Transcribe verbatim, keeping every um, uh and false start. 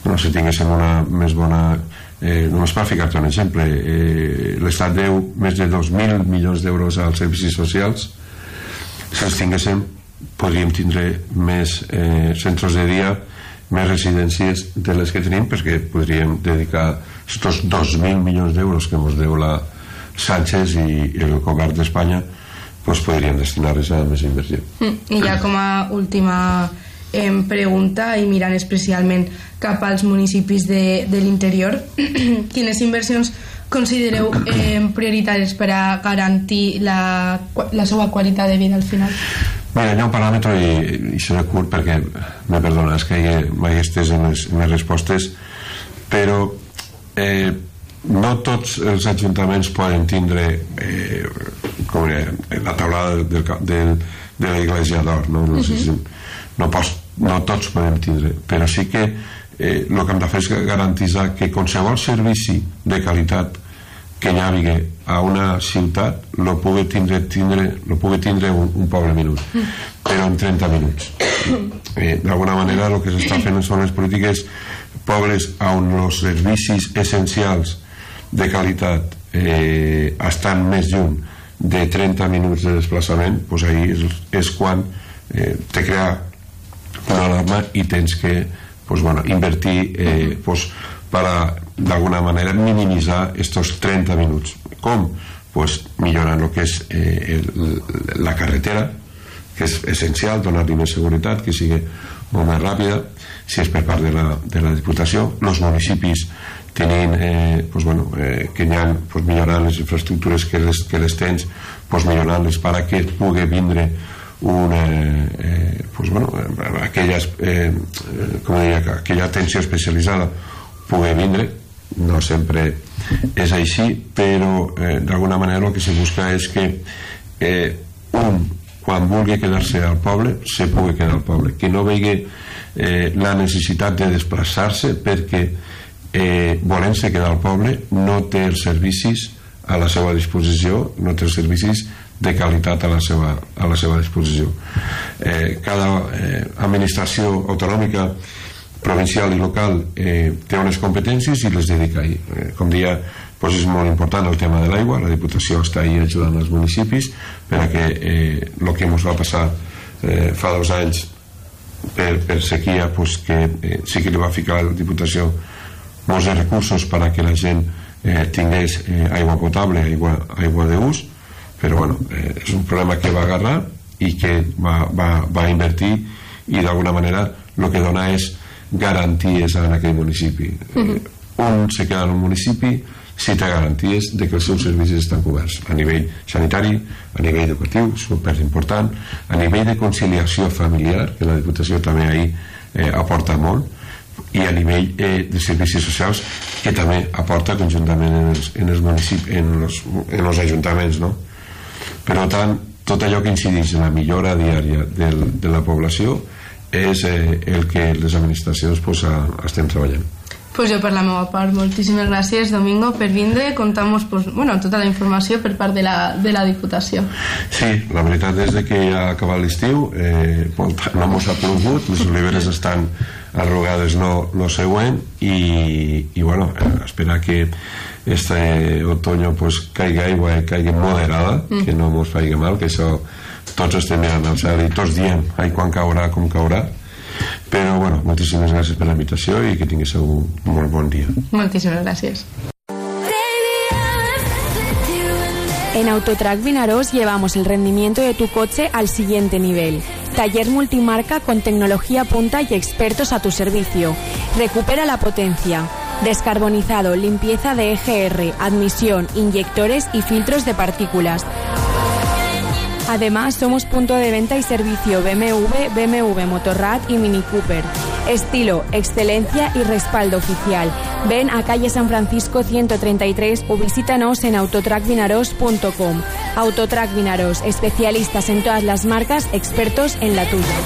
bueno, si tinguéssim una més bona eh, només per ficar-te un exemple, eh, l'Estat deu més de dos mil milions d'euros als servicis socials. Si els tinguéssim podríem tindre més eh, centres de dia, més residències de les que tenim, perquè podríem dedicar aquests dos mil milions d'euros que ens deu la Sánchez i, i el govern d'Espanya, pues podríem destinar-los a més inversió. Mm, I ja com a última eh, pregunta, i mirant especialment cap als municipis de, de l'interior, quines inversions considereu eh, prioritàries per a garantir la, la seva qualitat de vida al final? Mira, hi ha un paràmetre, i, i serà curt perquè me perdones que m'he estès en les, en les respostes, però eh, no tots els ajuntaments poden tindre eh, com era, la taulada del, del, de l'Església d'Or, no? No, sé si, no, pots, no tots podem tindre, però sí que eh, el que hem de fer és garantir que qualsevol servici de qualitat que navegui a una ciutat lo pugui tindre, tindre, lo pugui tindre un, un poble minut, però en trenta minuts. Eh, d'alguna manera el que s'està fent són les polítiques pobles on els servicis essencials de qualitat eh, estan més lluny de trenta minuts de desplaçament, pues ahí és, és quan eh, te crea una alarma i tens que pues, bueno, invertir eh, pues, para d'alguna manera minimitzar estos trenta minuts. Com? Pues millorant el que és eh, el, la carretera, que és essencial, donar-li més seguretat, que sigui molt més ràpida, si és per part de la, de la Diputació. Els municipis tenint, eh, pues bueno, eh, que hi ha pues, millorant les infraestructures que les, que les tens, pues millorant-les per a que pugui vindre una, eh, pues bueno, aquelles, eh, com diria, aquella atenció especialitzada pugui vindre. No sempre és així, però eh, d'alguna manera el que se busca és que eh, un, quan vulgui quedar-se al poble, se pugui quedar al poble, que no vegi eh, la necessitat de desplaçar-se perquè eh, volent-se quedar al poble no té els servicis a la seva disposició, no té els servicis de qualitat a la seva, a la seva disposició. Eh, cada eh, administració autonòmica, provincial i local eh, té unes competències i les dedica ahí. Eh, com deia, pues és molt important el tema de l'aigua. La Diputació està ahí ajudant els municipis per a que eh, el que ens va passar eh, fa dos anys per, per sequia, pues que eh, sí que li va ficar a la Diputació molts de recursos per a que la gent eh, tingués eh, aigua potable, aigua, aigua d'ús, però bueno, eh, és un problema que va agarrar i que va, va, va invertir, i d'alguna manera el que dona és garanties en aquell municipi. Uh-huh. Un se queda en un municipi si té garanties de que els seus servicis estan coberts a nivell sanitari, a nivell educatiu, super important, a nivell de conciliació familiar, que la Diputació també ahí eh, aporta molt, i a nivell eh, de servicis socials, que també aporta conjuntament en els, en els municipis, en els, en els ajuntaments, no? Per tant, tot allò que incideix en la millora diària del, de la població és eh, el que les administracions pues, a, estem treballant. Pues jo per la meva part, moltíssimes gràcies, Domingo, per vindre. Contamos pues, bueno, tota la informació per part de la, de la Diputació. Sí, la veritat és que ja ha acabat l'estiu, eh, no mos ha plogut, les oliveres estan arrugades no, no següent, i, i bueno, eh, esperar que este otoño pues, caiga aigua i caiga moderada, mm. que no mos faci mal, que això tots estem mirant al cel i tots diem ai, quan caurà, com caurà, però bueno, moltíssimes gràcies per la invitació i que tinguéssiu un molt bon dia. Moltíssimes gràcies. En Autotrac Vinaròs llevamos el rendimiento de tu coche al siguiente nivel. Taller multimarca con tecnología punta y expertos a tu servicio. Recupera la potencia. Descarbonizado, limpieza de E G R, admisión, inyectores y filtros de partículas. Además, somos punto de venta y servicio B M W, B M W Motorrad y Mini Cooper. Estilo, excelencia y respaldo oficial. Ven a calle San Francisco ciento treinta y tres o visítanos en autotrac vinaròs punto com. Autotrac Vinaròs, especialistas en todas las marcas, expertos en la tuya.